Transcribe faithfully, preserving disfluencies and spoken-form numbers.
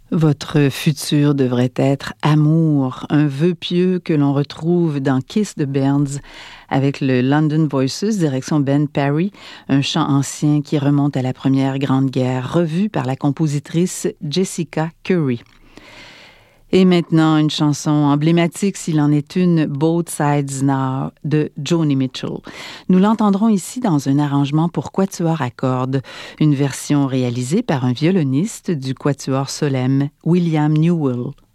Votre futur devrait être amour, un vœu pieux que l'on retrouve dans Kiss de Burns avec le London Voices, direction Ben Parry, un chant ancien qui remonte à la Première Grande Guerre, revu par la compositrice Jessica Curry. Et maintenant, une chanson emblématique, s'il en est une, Both Sides Now, de Joni Mitchell. Nous l'entendrons ici dans un arrangement pour quatuor à cordes, une version réalisée par un violoniste du quatuor Solesmes, William Newell.